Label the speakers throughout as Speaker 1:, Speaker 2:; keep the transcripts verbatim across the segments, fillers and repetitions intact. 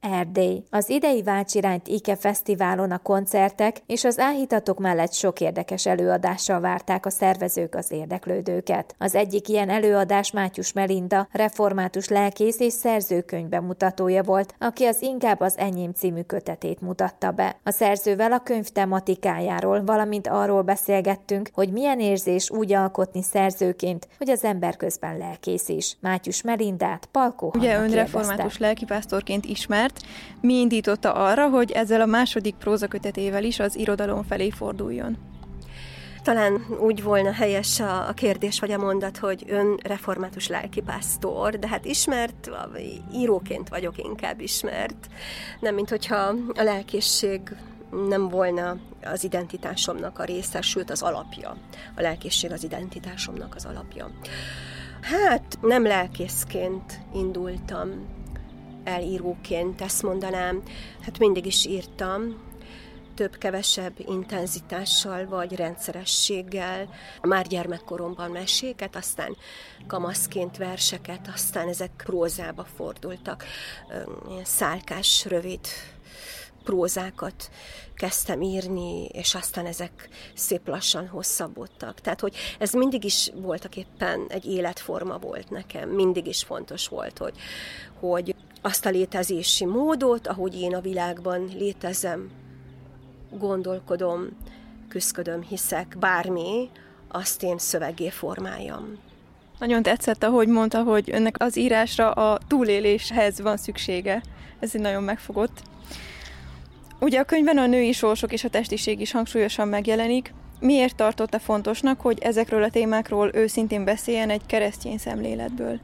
Speaker 1: Erdély. Az idei Váltsirányt Ike Fesztiválon a koncertek és az áhítatok mellett sok érdekes előadással várták a szervezők az érdeklődőket. Az egyik ilyen előadás Mátyus Melinda, református lelkész és szerzőkönyv bemutatója volt, aki az Inkább az enyém című kötetét mutatta be. A szerzővel a könyv tematikájáról, valamint arról beszélgettünk, hogy milyen érzés úgy alkotni szerzőként, hogy az ember közben lelkész is. Mátyus Melindát Palkó Hanna
Speaker 2: Ugye ön református lelkipásztorként ismert. Mi indította arra, hogy ezzel a második prózakötetével is az irodalom felé forduljon?
Speaker 3: Talán úgy volna helyes a kérdés vagy a mondat, hogy ön református lelkipásztor, de hát ismert, íróként vagyok inkább ismert. Nem, mint hogyha a lelkészség nem volna az identitásomnak a része, sőt az alapja. A lelkészség az identitásomnak az alapja. Hát nem lelkészként indultam el íróként, ezt mondanám. Hát mindig is írtam, több-kevesebb intenzitással vagy rendszerességgel. Már gyermekkoromban meséket, aztán kamaszként verseket, aztán ezek prózába fordultak. Ilyen szálkás, rövid prózákat kezdtem írni, és aztán ezek szép lassan hosszabbodtak. Tehát, hogy ez mindig is voltak éppen egy életforma volt nekem. Mindig is fontos volt, hogy, hogy azt a létezési módot, ahogy én a világban létezem, gondolkodom, küszködöm, hiszek, bármi, azt én szöveggé formáljam.
Speaker 2: Nagyon tetszett, ahogy mondta, hogy önnek az írásra a túléléshez van szüksége. Ez így nagyon megfogott. Ugye a könyvben a női sorsok és a testiség is hangsúlyosan megjelenik. Miért tartotta fontosnak, hogy ezekről a témákról őszintén beszéljen egy keresztény szemléletből?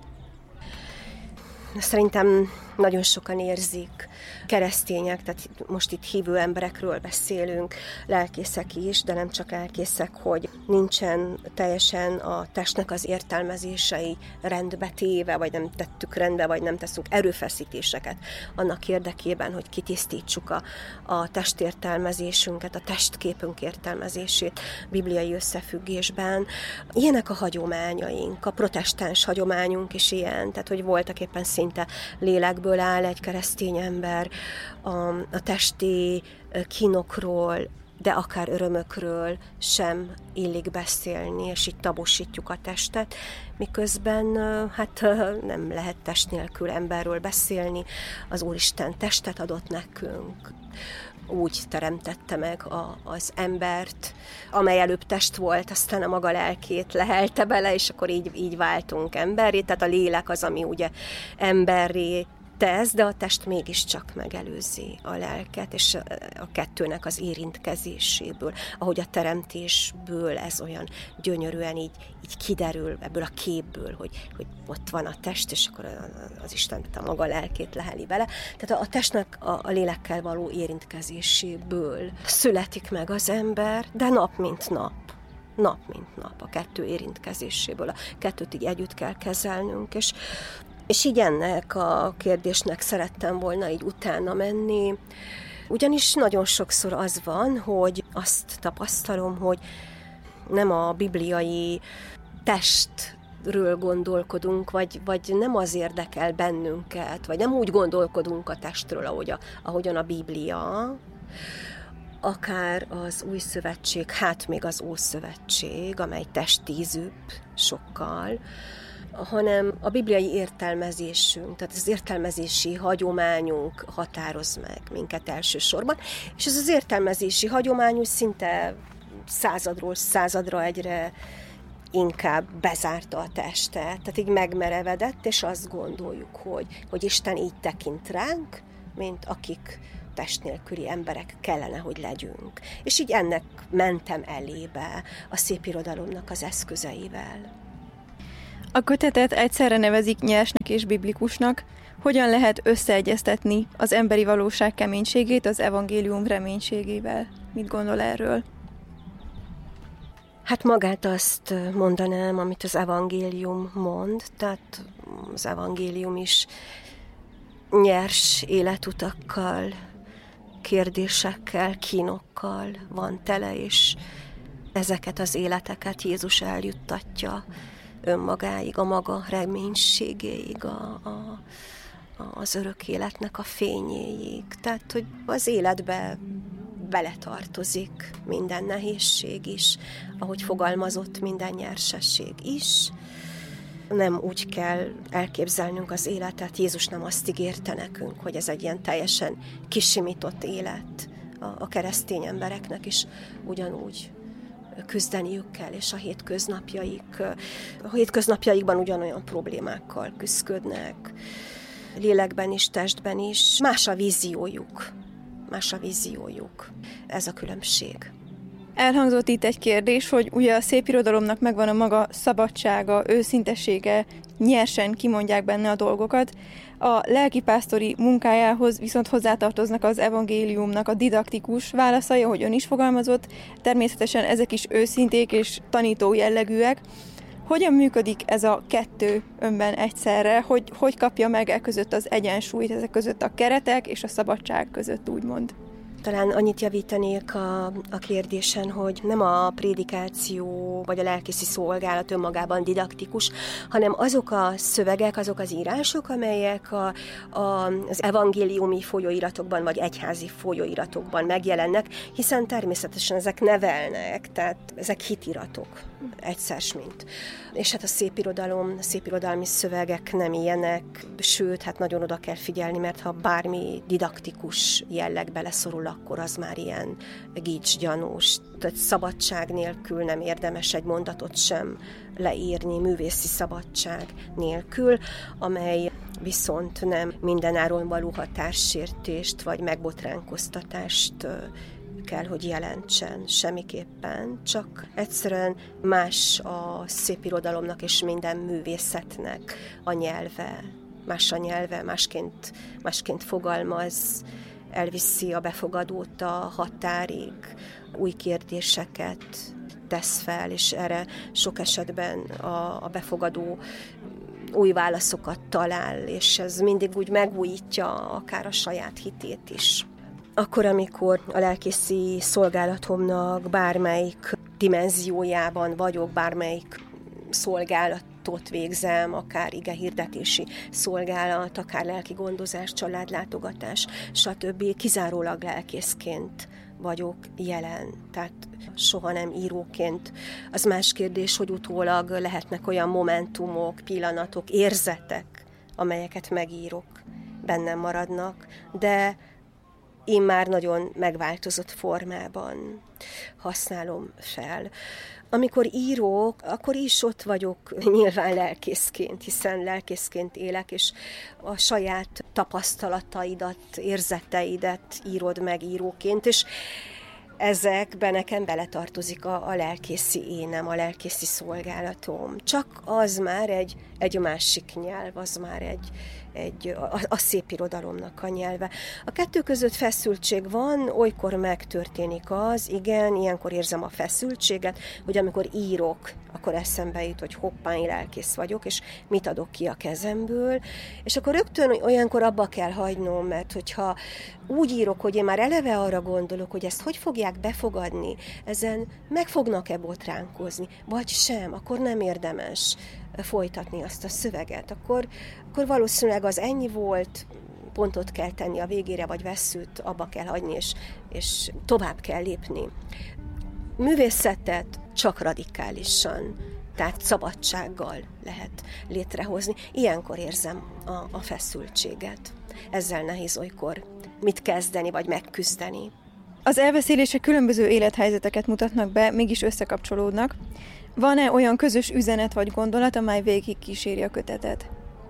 Speaker 3: Szerintem nagyon sokan érzik, keresztények, tehát most itt hívő emberekről beszélünk, lelkészek is, de nem csak lelkészek, hogy nincsen teljesen a testnek az értelmezései rendbe téve, vagy nem tettük rendbe, vagy nem teszünk erőfeszítéseket annak érdekében, hogy kitisztítsuk a, a testértelmezésünket, a testképünk értelmezését bibliai összefüggésben. Ilyenek a hagyományaink, a protestáns hagyományunk is ilyen, tehát hogy voltak éppen szinte lélekből áll egy keresztény ember, a, a testi kínokról, de akár örömökről sem illik beszélni, és itt tabusítjuk a testet, miközben hát nem lehet test nélkül emberről beszélni, az Úristen testet adott nekünk, úgy teremtette meg a, az embert, amely előbb test volt, aztán a maga lelkét lehelte bele, és akkor így, így váltunk emberré, tehát a lélek az, ami ugye emberré tesz, de a test mégiscsak megelőzi a lelket, és a kettőnek az érintkezéséből, ahogy a teremtésből ez olyan gyönyörűen így, így kiderül ebből a képből, hogy, hogy ott van a test, és akkor az Isten a maga lelkét leheli bele. Tehát a testnek a, a lélekkel való érintkezéséből születik meg az ember, de nap mint nap. Nap mint nap a kettő érintkezéséből. A kettőt így együtt kell kezelnünk, és És így ennek a kérdésnek szerettem volna így utána menni, ugyanis nagyon sokszor az van, hogy azt tapasztalom, hogy nem a bibliai testről gondolkodunk, vagy, vagy nem az érdekel bennünket, vagy nem úgy gondolkodunk a testről, ahogy a, ahogyan a Biblia, akár az Új Szövetség, hát még az Ószövetség, amely testízűbb sokkal, hanem a bibliai értelmezésünk, tehát az értelmezési hagyományunk határoz meg minket elsősorban, és ez az értelmezési hagyomány úgy szinte századról századra egyre inkább bezárta a testet, tehát így megmerevedett, és azt gondoljuk, hogy, hogy Isten így tekint ránk, mint akik test nélküli emberek kellene, hogy legyünk. És így ennek mentem elébe a szépirodalomnak az eszközeivel.
Speaker 2: A kötetet egyszerre nevezik nyersnek és biblikusnak. Hogyan lehet összeegyeztetni az emberi valóság keménységét az evangélium reménységével? Mit gondol erről?
Speaker 3: Hát magát azt mondanám, amit az evangélium mond, tehát az evangélium is nyers életutakkal, kérdésekkel, kínokkal van tele, és ezeket az életeket Jézus eljuttatja önmagáig, a maga reménységéig, a, a, az örök életnek a fényéig. Tehát, hogy az életbe beletartozik minden nehézség is, ahogy fogalmazott, minden nyersesség is. Nem úgy kell elképzelnünk az életet, Jézus nem azt ígérte nekünk, hogy ez egy ilyen teljesen kisimított élet. A keresztény embereknek is ugyanúgy küzdeniük kell, és a hétköznapjaik, a hétköznapjaikban ugyanolyan problémákkal küzdködnek, lélekben is, testben is. Más a víziójuk, más a víziójuk. Ez a különbség.
Speaker 2: Elhangzott itt egy kérdés, hogy ugye a szépirodalomnak megvan a maga szabadsága, őszintessége, nyersen kimondják benne a dolgokat. A lelkipásztori munkájához viszont hozzátartoznak az evangéliumnak a didaktikus válaszai, ahogy ön is fogalmazott. Természetesen ezek is őszinték és tanító jellegűek. Hogyan működik ez a kettő önben egyszerre? Hogy, hogy kapja meg e között az egyensúlyt, ezek között a keretek és a szabadság között, úgymond?
Speaker 3: Talán annyit javítanék a, a kérdésen, hogy nem a prédikáció vagy a lelkészi szolgálat önmagában didaktikus, hanem azok a szövegek, azok az írások, amelyek a, a, az evangéliumi folyóiratokban vagy egyházi folyóiratokban megjelennek, hiszen természetesen ezek nevelnek, tehát ezek hitiratok, egyszer mint. És hát a szépirodalom, a szépirodalmi szövegek nem ilyenek, sőt, hát nagyon oda kell figyelni, mert ha bármi didaktikus jelleg beleszorul, akkor az már ilyen gicsgyanús. Tehát szabadság nélkül nem érdemes egy mondatot sem leírni, művészi szabadság nélkül, amely viszont nem mindenáron való hatássértést vagy megbotránkoztatást kell, hogy jelentsen semmiképpen, csak egyszerűen más a szépirodalomnak és minden művészetnek a nyelve, más a nyelve, másként, másként fogalmaz, elviszi a befogadót a határig, új kérdéseket tesz fel, és erre sok esetben a, a befogadó új válaszokat talál, és ez mindig úgy megújítja akár a saját hitét is. Akkor, amikor a lelkészi szolgálatomnak bármelyik dimenziójában vagyok, bármelyik szolgálatot végzem, akár igehirdetési szolgálat, akár lelki gondozás, családlátogatás, stb. Kizárólag lelkészként vagyok jelen, tehát soha nem íróként. Az más kérdés, hogy utólag lehetnek olyan momentumok, pillanatok, érzetek, amelyeket megírok, bennem maradnak, de én már nagyon megváltozott formában használom fel. Amikor írok, akkor is ott vagyok nyilván lelkészként, hiszen lelkészként élek, és a saját tapasztalataidat, érzeteidet írod meg íróként, és ezekben nekem beletartozik a, a lelkészi énem, a lelkészi szolgálatom. Csak az már egy, egy másik nyelv, az már egy, egy, a, a szépirodalomnak a nyelve. A kettő között feszültség van, olykor megtörténik az, igen, ilyenkor érzem a feszültséget, hogy amikor írok, akkor eszembe jut, hogy hoppá, én lelkész vagyok, és mit adok ki a kezemből, és akkor rögtön olyankor abba kell hagynom, mert hogyha úgy írok, hogy én már eleve arra gondolok, hogy ezt hogy fogják befogadni, ezen meg fognak-e botránkozni, vagy sem, akkor nem érdemes folytatni azt a szöveget. Akkor, akkor valószínűleg az ennyi volt, pontot kell tenni a végére, vagy vesszőt abba kell hagyni, és, és tovább kell lépni. Művészetet csak radikálisan, tehát szabadsággal lehet létrehozni. Ilyenkor érzem a, a feszültséget. Ezzel nehéz olykor mit kezdeni, vagy megküzdeni.
Speaker 2: Az elbeszélések különböző élethelyzeteket mutatnak be, mégis összekapcsolódnak. Van-e olyan közös üzenet vagy gondolat, amely végig kíséri a kötetet?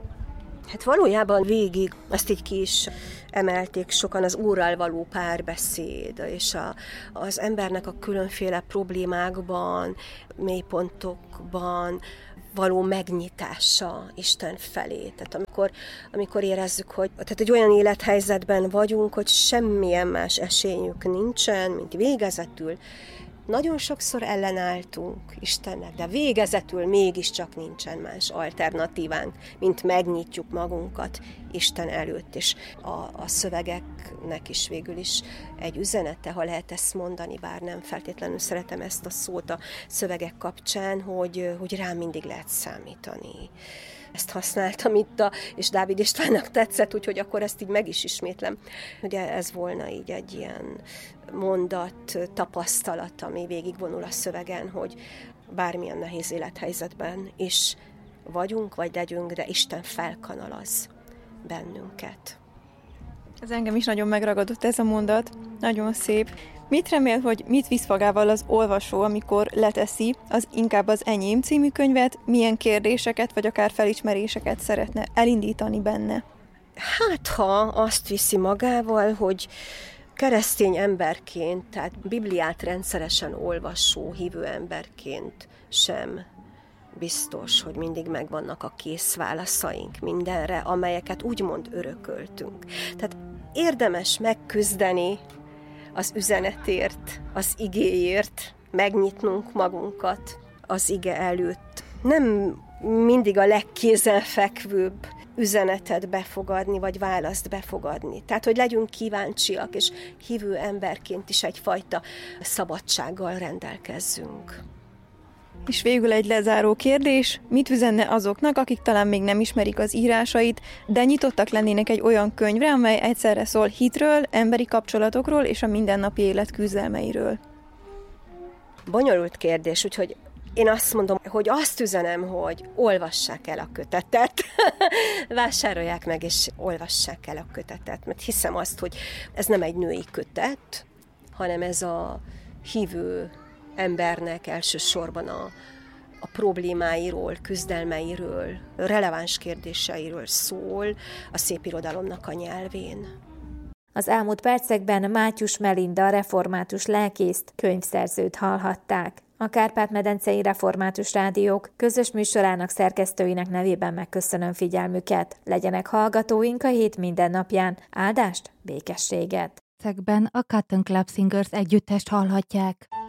Speaker 3: Hát valójában végig, azt így ki is emelték sokan, az Úrral való párbeszéd, és a, az embernek a különféle problémákban, mélypontokban való megnyitása Isten felé. Tehát amikor, amikor érezzük, hogy tehát egy olyan élethelyzetben vagyunk, hogy semmilyen más esélyünk nincsen, mint végezetül. Nagyon sokszor ellenálltunk Istennek, de végezetül mégiscsak nincsen más alternatívánk, mint megnyitjuk magunkat Isten előtt, és a, a szövegeknek is végül is egy üzenete, ha lehet ezt mondani, bár nem feltétlenül szeretem ezt a szót a szövegek kapcsán, hogy, hogy rám mindig lehet számítani. ezt használtam itt, a, és Dávid Istvánnak tetszett, úgyhogy akkor ezt így meg is ismétlem. Ugye ez volna így egy ilyen mondat, tapasztalat, ami végigvonul a szövegen, hogy bármilyen nehéz élethelyzetben is vagyunk, vagy legyünk, de Isten felkanalaz bennünket.
Speaker 2: Ez engem is nagyon megragadott ez a mondat, nagyon szép. Mit remél, hogy mit visz magával az olvasó, amikor leteszi az Inkább az enyém című könyvet, milyen kérdéseket, vagy akár felismeréseket szeretne elindítani benne?
Speaker 3: Hát, ha azt viszi magával, hogy keresztény emberként, tehát Bibliát rendszeresen olvasó, hívő emberként sem biztos, hogy mindig megvannak a kész válaszaink mindenre, amelyeket úgymond örököltünk. Tehát érdemes megküzdeni az üzenetért, az igéért, megnyitnunk magunkat az ige előtt. Nem mindig a legkézenfekvőbb üzenetet befogadni, vagy választ befogadni. Tehát, hogy legyünk kíváncsiak, és hívő emberként is egyfajta szabadsággal rendelkezzünk.
Speaker 2: És végül egy lezáró kérdés, mit üzenne azoknak, akik talán még nem ismerik az írásait, de nyitottak lennének egy olyan könyvre, amely egyszerre szól hitről, emberi kapcsolatokról és a mindennapi élet küzdelmeiről?
Speaker 3: Bonyolult kérdés, úgyhogy én azt mondom, hogy azt üzenem, hogy olvassák el a kötetet, vásárolják meg és olvassák el a kötetet, mert hiszem azt, hogy ez nem egy női kötet, hanem ez a hívő embernek elsősorban a, a problémáiról, küzdelmeiről, releváns kérdéseiről szól a szépirodalomnak a nyelvén.
Speaker 1: Az elmúlt percekben Mátyus Melinda református lelkészt, könyvszerzőt hallhatták. A Kárpát-medencei Református Rádiók közös műsorának szerkesztőinek nevében megköszönöm figyelmüket. Legyenek hallgatóink a hét minden napján. Áldást, békességet!
Speaker 4: A Cutton Club Singers együttest hallhatják.